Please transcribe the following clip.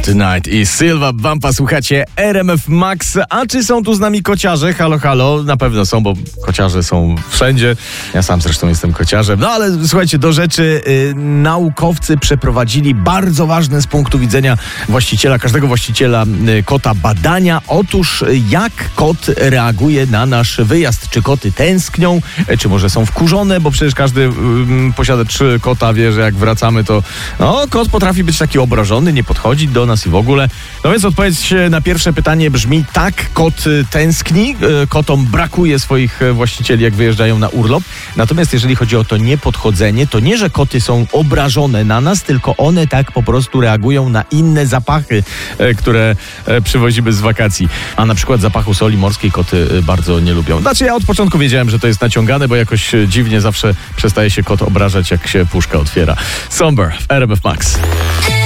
Tonight i Sylva Bumpa, słuchacie RMF Max. A czy są tu z nami kociarze? Halo, halo. Na pewno są, bo kociarze są wszędzie. Ja sam zresztą jestem kociarzem. No ale słuchajcie, do rzeczy. Naukowcy przeprowadzili bardzo ważne z punktu widzenia każdego właściciela kota badania. Otóż jak kot reaguje na nasz wyjazd? Czy koty tęsknią? Czy może są wkurzone? Bo przecież każdy posiadacz kota wie, że jak wracamy, to kot potrafi być taki obrażony, nie podchodzi do nas i w ogóle. No więc odpowiedź na pierwsze pytanie brzmi tak, kot tęskni, kotom brakuje swoich właścicieli, jak wyjeżdżają na urlop. Natomiast jeżeli chodzi o to niepodchodzenie, to nie, że koty są obrażone na nas, tylko one tak po prostu reagują na inne zapachy, które przywozimy z wakacji. A na przykład zapachu soli morskiej koty bardzo nie lubią. Znaczy ja od początku wiedziałem, że to jest naciągane, bo jakoś dziwnie zawsze przestaje się kot obrażać, jak się puszka otwiera. Somber w RMF Max.